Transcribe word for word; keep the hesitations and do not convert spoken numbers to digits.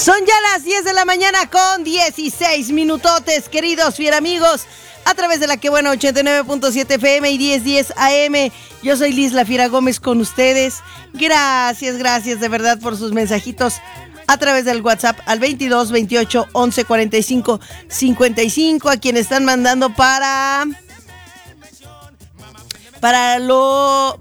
Son ya las diez de la mañana con dieciséis minutotes, queridos fieramigos, a través de la que bueno ochenta y nueve punto siete F M y diez diez A M. Yo soy Liz La Fiera Gómez con ustedes. Gracias, gracias de verdad por sus mensajitos a través del WhatsApp al veintidós veintiocho once cuarenta y cinco cincuenta y cinco, a quienes están mandando para... Para lo